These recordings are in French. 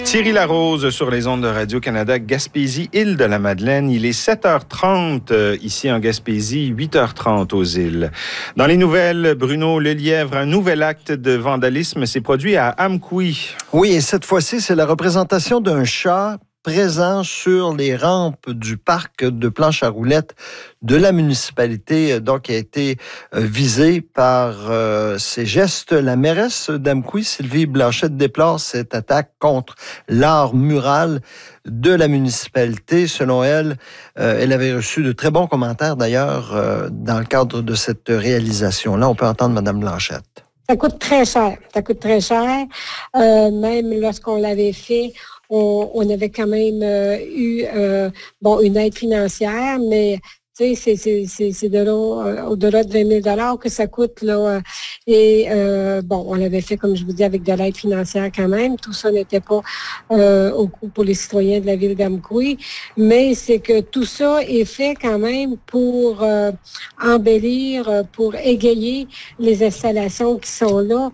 Thierry Larose sur les ondes de Radio-Canada, Gaspésie, Île-de-la-Madeleine. Il est 7h30 ici en Gaspésie, 8h30 aux îles. Dans les nouvelles, Bruno Lelièvre, un nouvel acte de vandalisme s'est produit à Amqui. Oui, et cette fois-ci, c'est la représentation d'un chat présent sur les rampes du parc de planche à roulettes de la municipalité, donc qui a été visée par ces gestes. La mairesse d'Amqui, Sylvie Blanchette, déplore cette attaque contre l'art mural de la municipalité. Selon elle, elle avait reçu de très bons commentaires d'ailleurs dans le cadre de cette réalisation-là. On peut entendre Mme Blanchette. Ça coûte très cher. Ça coûte très cher. Même lorsqu'on l'avait fait, on avait quand même eu une aide financière, mais tu sais, c'est au-delà de 20 000 $ que ça coûte, là. On l'avait fait, comme je vous dis, avec de l'aide financière quand même. Tout ça n'était pas au coût pour les citoyens de la ville d'Amqui, mais c'est que tout ça est fait quand même pour embellir, pour égayer les installations qui sont là.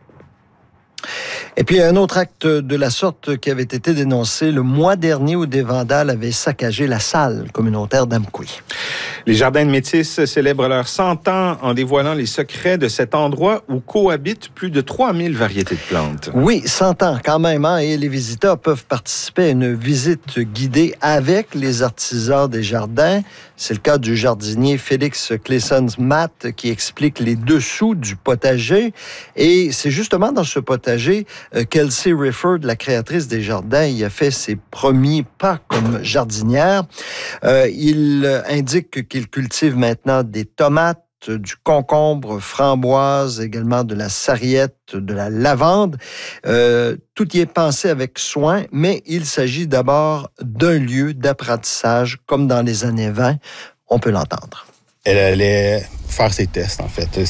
Et puis, un autre acte de la sorte qui avait été dénoncé le mois dernier où des vandales avaient saccagé la salle communautaire d'Amqui. Les Jardins de Métis célèbrent leurs 100 ans en dévoilant les secrets de cet endroit où cohabitent plus de 3000 variétés de plantes. Oui, 100 ans quand même, hein, et les visiteurs peuvent participer à une visite guidée avec les artisans des jardins. C'est le cas du jardinier Félix Clessons-Matt qui explique les dessous du potager. Et c'est justement dans ce potager qu'Elsie Rifford, la créatrice des jardins, y a fait ses premiers pas comme jardinière. Il indique qu'il cultive maintenant des tomates, du concombre, framboise, également de la sarriette, de la lavande. Tout y est pensé avec soin, mais il s'agit d'abord d'un lieu d'apprentissage comme dans les années 20. On peut l'entendre. Elle allait faire ses tests, en fait.